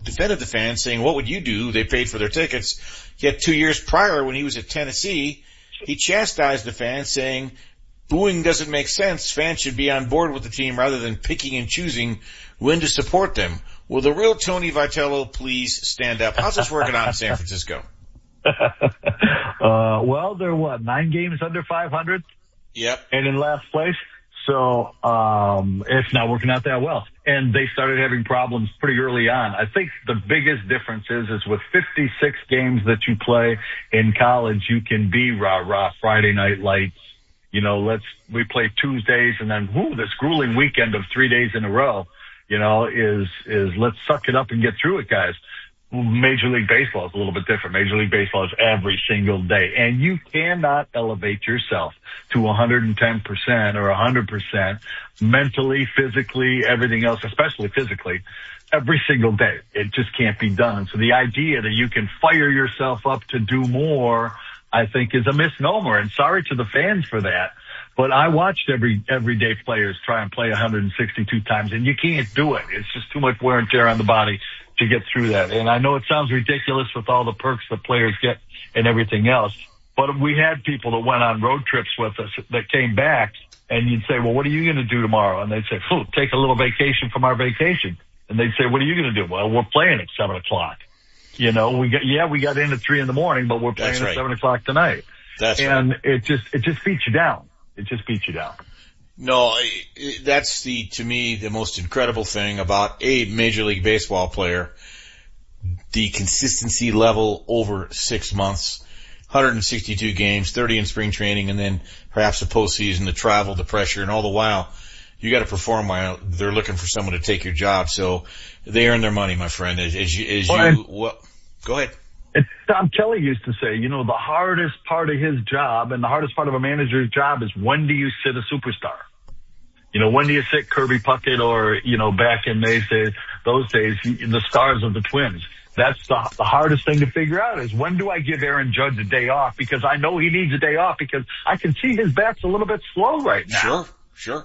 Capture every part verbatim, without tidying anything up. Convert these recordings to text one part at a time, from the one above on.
defended the fans, saying, what would you do? They paid for their tickets. Yet two years prior, when he was at Tennessee, he chastised the fans, saying, booing doesn't make sense. Fans should be on board with the team rather than picking and choosing when to support them. Will the real Tony Vitello please stand up? How's this working out in San Francisco? uh, well, they're what, nine games under five hundred? Yep. And in last place. So, um, it's not working out that well. And they started having problems pretty early on. I think the biggest difference is, is with fifty-six games that you play in college, you can be rah-rah Friday night lights. You know, let's, we play Tuesdays and then, whoo, this grueling weekend of three days in a row, you know, is, is let's suck it up and get through it, guys. Major League Baseball is a little bit different. Major League Baseball is every single day. And you cannot elevate yourself to one hundred ten percent or one hundred percent mentally, physically, everything else, especially physically, every single day. It just can't be done. So the idea that you can fire yourself up to do more, I think, is a misnomer. And sorry to the fans for that. But I watched every everyday players try and play one hundred sixty-two times, and you can't do it. It's just too much wear and tear on the body to get through that. And I know it sounds ridiculous with all the perks that players get and everything else, but we had people that went on road trips with us that came back, and you'd say, well, what are you going to do tomorrow? And they'd say, oh, take a little vacation from our vacation. And they'd say, what are you going to do? Well, we're playing at seven o'clock. You know, we got, yeah, we got in at three in the morning, but we're playing That's right. at seven o'clock tonight. That's and right. it just, it just beats you down. It just beats you down. No, that's the, to me, the most incredible thing about a Major League Baseball player. The consistency level over six months, one hundred sixty-two games, thirty in spring training, and then perhaps the postseason, the travel, the pressure, and all the while, you got to perform while they're looking for someone to take your job. So they earn their money, my friend. As, as you, as well, you, well, go ahead. It's, Tom Kelly used to say, you know, the hardest part of his job and the hardest part of a manager's job is when do you sit a superstar? You know, when do you sit Kirby Puckett or, you know, back in those days, those days, the stars of the Twins? That's the, the hardest thing to figure out is when do I give Aaron Judge a day off? Because I know he needs a day off because I can see his bat's a little bit slow right now. Sure, sure.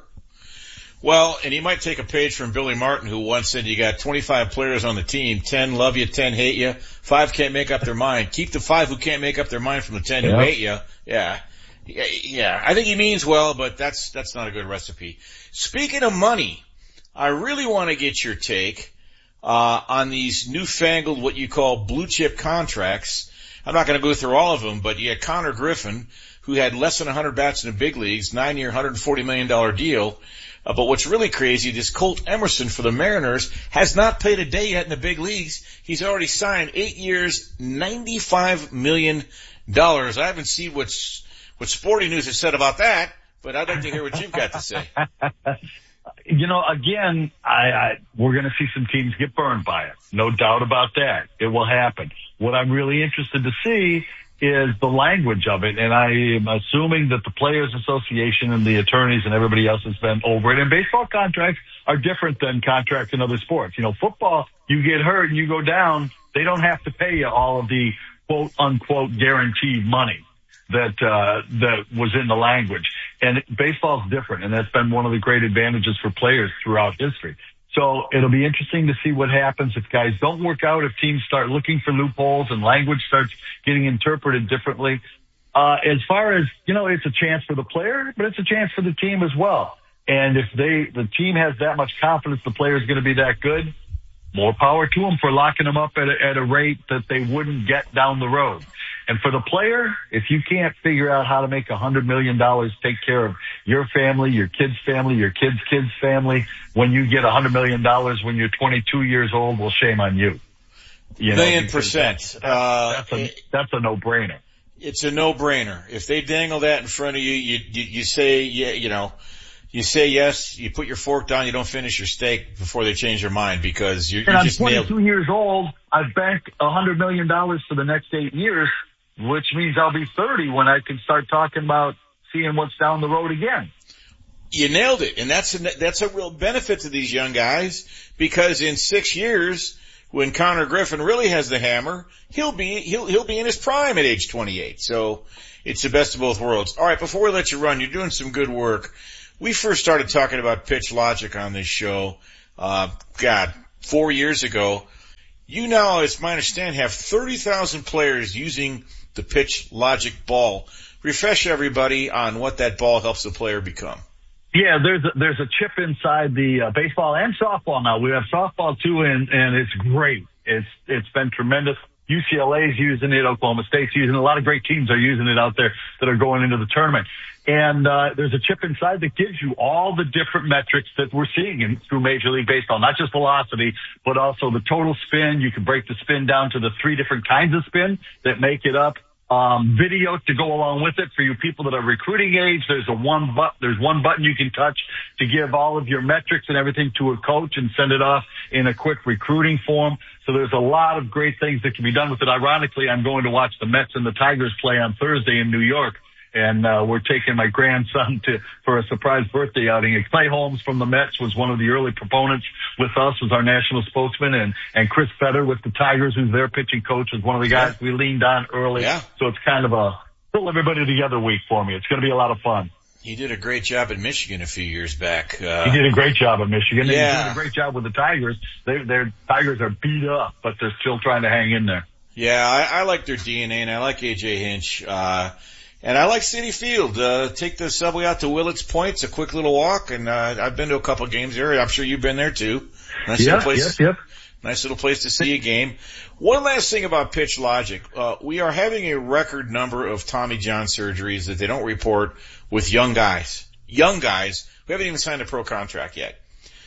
Well, and he might take a page from Billy Martin, who once said, you got twenty-five players on the team, ten love you, ten hate you, five can't make up their mind. Keep the five who can't make up their mind from the ten who yep. hate you. Yeah. Yeah, I think he means well, but that's, that's not a good recipe. Speaking of money, I really want to get your take, uh, on these newfangled, what you call blue chip contracts. I'm not going to go through all of them, but you had Connor Griffin, who had less than one hundred bats in the big leagues, nine year, one hundred forty million dollars deal. Uh, but what's really crazy, this Colt Emerson for the Mariners has not played a day yet in the big leagues. He's already signed eight years, ninety-five million dollars. I haven't seen what's, what Sporting News has said about that, but I'd like to hear what you've got to say. You know, again, I, I we're going to see some teams get burned by it. No doubt about that. It will happen. What I'm really interested to see is the language of it, and I am assuming that the Players Association and the attorneys and everybody else has been over it. And baseball contracts are different than contracts in other sports. You know, football, you get hurt and you go down, they don't have to pay you all of the quote unquote guaranteed money that uh that was in the language. And baseball's different, and that's been one of the great advantages for players throughout history. So it'll be interesting to see what happens if guys don't work out, if teams start looking for loopholes and language starts getting interpreted differently. Uh as far as, you know, it's a chance for the player, but it's a chance for the team as well. And if they the team has that much confidence the player is going to be that good, more power to them for locking them up at a, at a rate that they wouldn't get down the road. And for the player, if you can't figure out how to make a hundred million dollars take care of your family, your kid's family, your kid's kid's family, when you get a hundred million dollars when you're twenty-two years old, well, shame on you. You know, Million percent. That's, uh, that's a, that's a no-brainer. It's a no-brainer. If they dangle that in front of you, you, you, you say, yeah, you know, you say yes, you put your fork down, you don't finish your steak before they change their mind because you're, and you're I'm just nailed. twenty-two years old. I've banked a hundred million dollars for the next eight years. Which means I'll be thirty when I can start talking about seeing what's down the road again. You nailed it. And that's a, that's a real benefit to these young guys because in six years, when Connor Griffin really has the hammer, he'll be, he'll, he'll be in his prime at age twenty-eight. So it's the best of both worlds. All right. Before we let you run, you're doing some good work. We first started talking about pitch logic on this show, uh, God, four years ago. You now, it's my understanding, have thirty thousand players using the Pitch Logic ball. Refresh everybody on what that ball helps the player become. Yeah, there's a, there's a chip inside the uh, baseball and softball now. We have softball too, and, and it's great. It's It's been tremendous. U C L A's using it. Oklahoma State's using it. A lot of great teams are using it out there that are going into the tournament. And uh there's a chip inside that gives you all the different metrics that we're seeing in, through Major League Baseball, not just velocity, but also the total spin. You can break the spin down to the three different kinds of spin that make it up. Um, video to go along with it for you people that are recruiting age. There's a one but, there's one button you can touch to give all of your metrics and everything to a coach and send it off in a quick recruiting form. So there's a lot of great things that can be done with it. Ironically, I'm going to watch the Mets and the Tigers play on Thursday in New York. And, uh, we're taking my grandson to, for a surprise birthday outing. Clay Holmes from the Mets was one of the early proponents with us, was our national spokesman, and, and Chris Fetter with the Tigers, who's their pitching coach, was one of the guys we leaned on early. Yeah. So it's kind of a pull everybody together week for me. It's going to be a lot of fun. He did a great job at Michigan a few years back. Uh, he did a great job at Michigan. Yeah. And he did a great job with the Tigers. They, their Tigers are beat up, but they're still trying to hang in there. Yeah, I, I like their D N A, and I like A J Hinch. Uh, And I like Citi Field. Uh, take the subway out to Willets Point. It's a quick little walk, and uh, I've been to a couple of games there. I'm sure you've been there too. Nice yeah, little place. Yep, yep. Nice little place to see a game. One last thing about Pitch Logic. Uh, we are having a record number of Tommy John surgeries that they don't report with young guys. Young guys who haven't even signed a pro contract yet.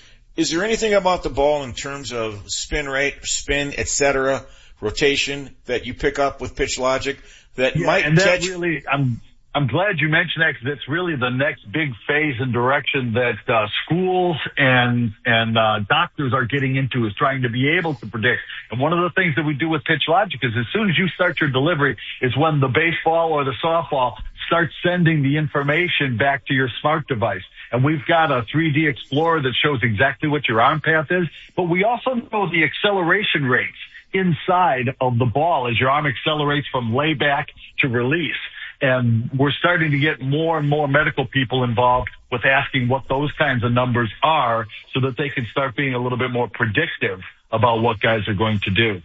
Is there anything about the ball in terms of spin rate, spin, et cetera, rotation that you pick up with Pitch Logic that yeah, might and that catch? Really, I'm I'm glad you mentioned that because it's really the next big phase and direction that uh, schools and and uh, doctors are getting into, is trying to be able to predict. And one of the things that we do with Pitch Logic is as soon as you start your delivery is when the baseball or the softball starts sending the information back to your smart device. And we've got a three D Explorer that shows exactly what your arm path is, but we also know the acceleration rates inside of the ball as your arm accelerates from layback to release. And we're starting to get more and more medical people involved with asking what those kinds of numbers are so that they can start being a little bit more predictive about what guys are going to do.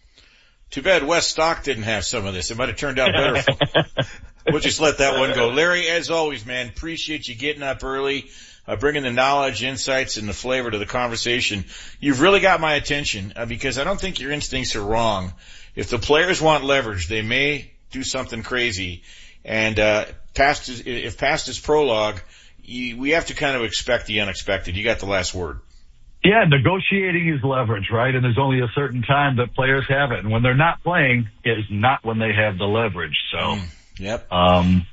Too bad West Stock didn't have some of this. It might have turned out better. We'll just let that one go. Larry, as always, man, appreciate you getting up early, uh, bringing the knowledge, insights, and the flavor to the conversation. You've really got my attention uh, because I don't think your instincts are wrong. If the players want leverage, they may do something crazy. And uh past his, if past his prologue, you, we have to kind of expect the unexpected. You got the last word. Yeah, negotiating is leverage, right? And there's only a certain time that players have it. And when they're not playing, it is not when they have the leverage. So, mm, yep. Um,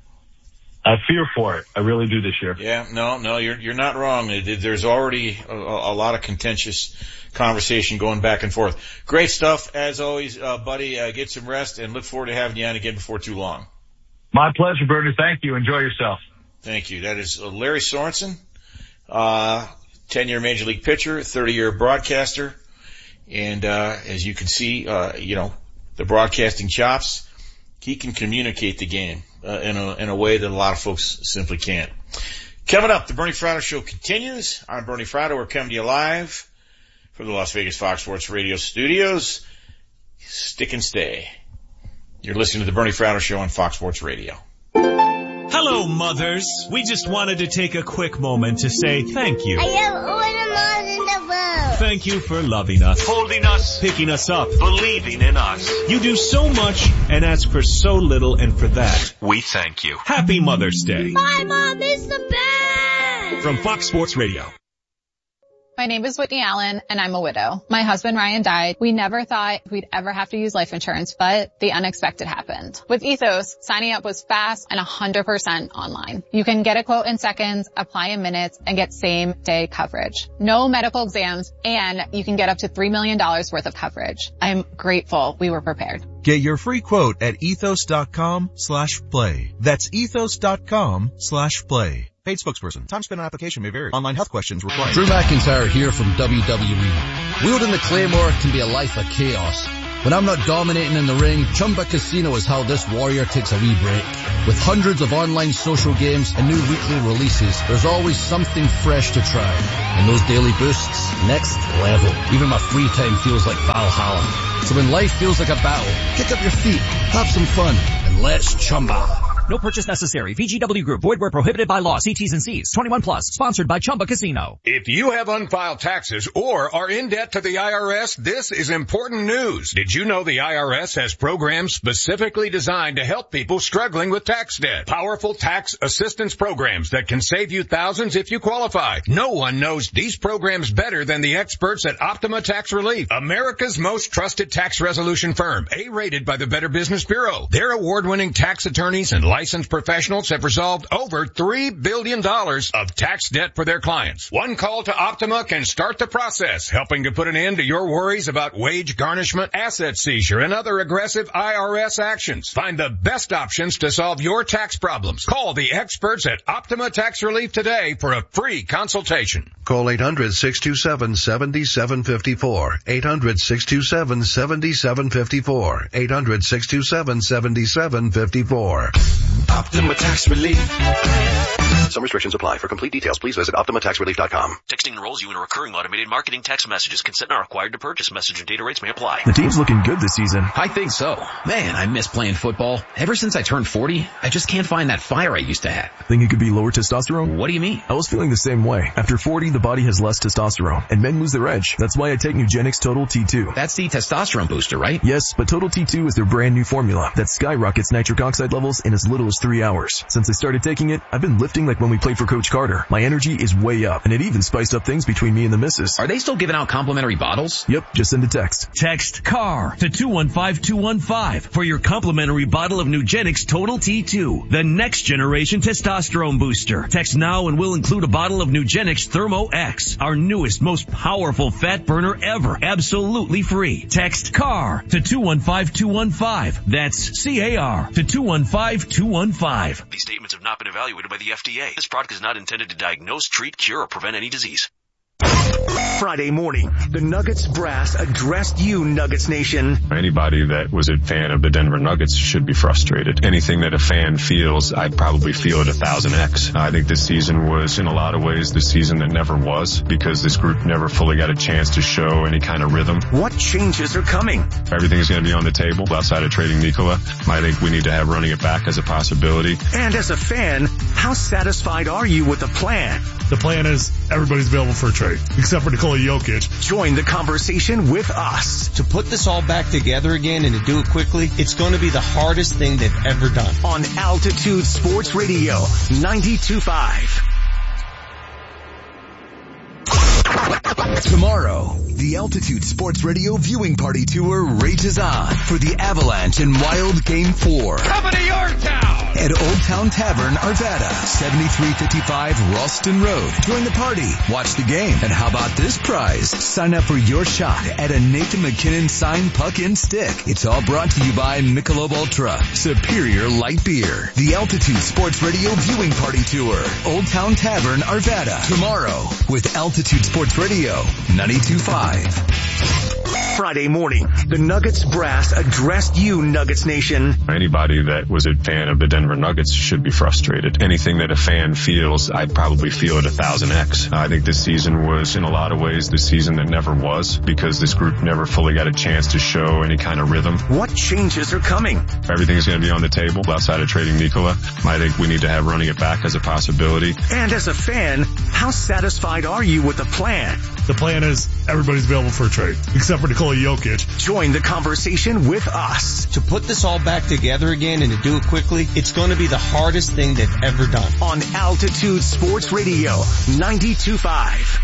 I fear for it. I really do this year. Yeah, no, no, you're you're not wrong. There's already a, a lot of contentious conversation going back and forth. Great stuff as always, uh, buddy. Uh, get some rest and look forward to having you on again before too long. My pleasure, Bernie. Thank you. Enjoy yourself. Thank you. That is Larry Sorensen, uh, ten-year Major League pitcher, thirty-year broadcaster. And, uh, as you can see, uh, you know, the broadcasting chops, he can communicate the game, uh, in a, in a way that a lot of folks simply can't. Coming up, the Bernie Fratto Show continues. I'm Bernie Fratto. We're coming to you live from the Las Vegas Fox Sports Radio studios. Stick and stay. You're listening to the Bernie Fratto Show on Fox Sports Radio. Hello, mothers. We just wanted to take a quick moment to say thank you. I am all the mothers in the world. Thank you for loving us, holding us, picking us up, believing in us. You do so much and ask for so little, and for that, we thank you. Happy Mother's Day. My mom is the best. From Fox Sports Radio. My name is Whitney Allen, and I'm a widow. My husband Ryan died. We never thought we'd ever have to use life insurance, but the unexpected happened. With Ethos, signing up was fast and one hundred percent online. You can get a quote in seconds, apply in minutes, and get same-day coverage. No medical exams, and you can get up to three million dollars worth of coverage. I'm grateful we were prepared. Get your free quote at ethos.com slash play. That's ethos.com slash play. Paid spokesperson. Time spent on application may vary. Online health questions required. Drew McIntyre here from W W E. Wielding the Claymore can be a life of chaos. When I'm not dominating in the ring, Chumba Casino is how this warrior takes a wee break. With hundreds of online social games and new weekly releases, there's always something fresh to try. And those daily boosts, next level. Even my free time feels like Valhalla. So when life feels like a battle, kick up your feet, have some fun, and let's chumba. No purchase necessary. V G W Group. Void where prohibited by law. See T's and C's. twenty-one plus. Sponsored by Chumba Casino. If you have unfiled taxes or are in debt to the I R S, this is important news. Did you know the I R S has programs specifically designed to help people struggling with tax debt? Powerful tax assistance programs that can save you thousands if you qualify. No one knows these programs better than the experts at Optima Tax Relief, America's most trusted tax resolution firm, A-rated by the Better Business Bureau. Their award-winning tax attorneys and licensed professionals have resolved over three billion dollars of tax debt for their clients. One call to Optima can start the process, helping to put an end to your worries about wage garnishment, asset seizure, and other aggressive I R S actions. Find the best options to solve your tax problems. Call the experts at Optima Tax Relief today for a free consultation. Call eight hundred, six two seven, seven seven five four. eight hundred, six two seven, seven seven five four. eight hundred, six two seven, seven seven five four. Optima Tax Relief. Some restrictions apply. For complete details, please visit Optima Tax Relief dot com. Texting enrolls you in a recurring automated marketing text messages. Consent not required to purchase. Message and data rates may apply. The team's looking good this season. I think so. Man, I miss playing football. Ever since I turned forty, I just can't find that fire I used to have. Think it could be lower testosterone? What do you mean? I was feeling the same way. After forty, the body has less testosterone, and men lose their edge. That's why I take Nugenix Total T two. That's the testosterone booster, right? Yes, but Total T two is their brand new formula that skyrockets nitric oxide levels in as little as three hours. Since I started taking it, I've been lifting like when we played for Coach Carter. My energy is way up, and it even spiced up things between me and the missus. Are they still giving out complimentary bottles? Yep, just send a text. Text CAR to two one five two one five for your complimentary bottle of Nugenix Total T two, the next generation testosterone booster. Text now and we'll include a bottle of Nugenix Thermo X, our newest, most powerful fat burner ever, absolutely free. Text CAR to two one five two one five. That's C A R to two one five two one five. These statements have not been evaluated by the F D A. This product is not intended to diagnose, treat, cure, or prevent any disease. Friday morning, the Nuggets brass addressed you, Nuggets Nation. Anybody that was a fan of the Denver Nuggets should be frustrated. Anything that a fan feels, I probably feel it a thousand X. I think this season was, in a lot of ways, the season that never was, because this group never fully got a chance to show any kind of rhythm. What changes are coming? Everything's going to be on the table outside of trading Nikola. I think we need to have running it back as a possibility. And as a fan, how satisfied are you with the plan? The plan is everybody's available for a trade, except for Nikola Jokic. Join the conversation with us. To put this all back together again and to do it quickly, it's going to be the hardest thing they've ever done. On Altitude Sports Radio, ninety-two point five. Tomorrow, the Altitude Sports Radio viewing party tour rages on for the Avalanche and Wild Game four. Coming to your town! At Old Town Tavern, Arvada, seventy-three fifty-five Ralston Road. Join the party, watch the game, and how about this prize? Sign up for your shot at a Nathan McKinnon signed puck and stick. It's all brought to you by Michelob Ultra, Superior Light Beer. The Altitude Sports Radio viewing party tour, Old Town Tavern, Arvada. Tomorrow, with Altitude Sports Radio, ninety-two point five. Friday morning, the Nuggets brass addressed you, Nuggets Nation. Anybody that was a fan of the Denver Nuggets should be frustrated. Anything that a fan feels, I probably feel it a thousand X. I think this season was, in a lot of ways, the season that never was, because this group never fully got a chance to show any kind of rhythm. What changes are coming? Everything's going to be on the table outside of trading Nikola. I think we need to have running it back as a possibility. And as a fan, how satisfied are you with the plan? The plan is everybody's available for a trade, except for Nikola Jokic. Join the conversation with us. To put this all back together again and to do it quickly, it's going to be the hardest thing they've ever done. On Altitude Sports Radio, ninety-two point five.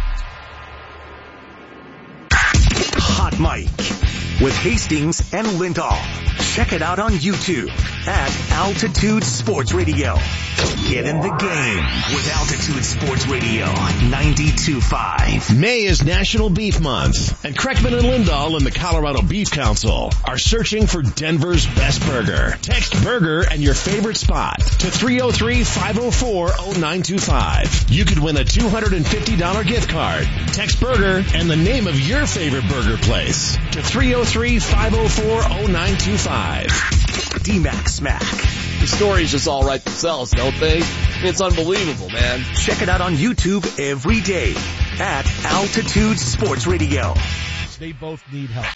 Hot Mic with Hastings and Lindahl. Check it out on YouTube at Altitude Sports Radio. Get in the game with Altitude Sports Radio, ninety-two point five. May is National Beef Month, and Kreckman and Lindahl and the Colorado Beef Council are searching for Denver's best burger. Text burger and your favorite spot to three oh three, five oh four, oh nine two five. You could win a two hundred fifty dollars gift card. Text burger and the name of your favorite burger place to three oh three, five oh four, oh nine two five. D-Mac Smack The stories just all write themselves, don't they? It's unbelievable, man. Check it out on YouTube every day at Altitude Sports Radio. They both need help.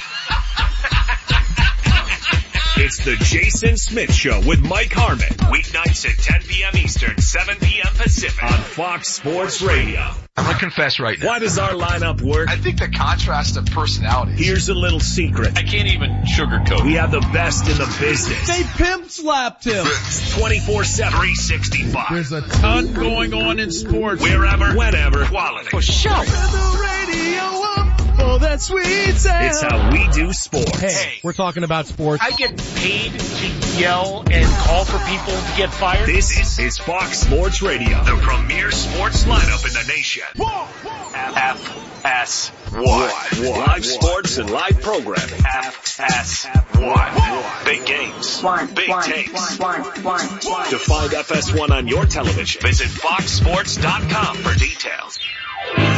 It's the Jason Smith Show with Mike Harmon. Weeknights at ten p.m. Eastern, seven p.m. Pacific on Fox Sports Radio. I'm going to confess right now. Why does our lineup work? I think the contrast of personalities. Here's a little secret. I can't even sugarcoat. We have the best in the business. They pimp slapped him. twenty-four seven, three sixty-five. There's a ton going on in sports. Wherever, whenever, quality. For sure. Turn the radio up for that sweet sound. It's how we do sports. Hey, we're talking about sports. I get paid to yell and call for people to get fired. This is, is Fox Sports Radio, the premier sports lineup in the nation. F S one. Live sports and live programming. F S one. Big games. Big takes. To find F S one on your television, visit fox sports dot com for details.